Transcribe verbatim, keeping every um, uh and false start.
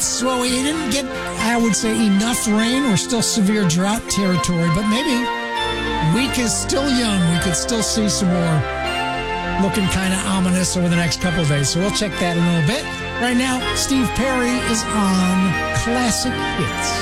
it's, well, we didn't get, I would say, enough rain. We're still severe drought territory, but maybe week is still young. We could still see some more looking kind of ominous over the next couple of days. So we'll check that in a little bit. Right now, Steve Perry is on Classic Hits.